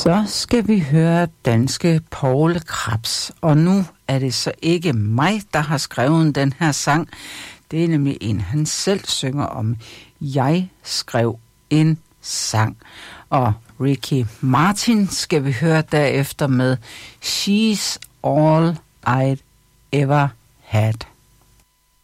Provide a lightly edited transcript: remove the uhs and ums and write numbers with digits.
Så skal vi høre danske Poul Krebs, og nu er det så ikke mig, der har skrevet den her sang. Det er nemlig en, han selv synger om. Jeg skrev en sang. Og Ricky Martin skal vi høre derefter med She's All I'd Ever Had.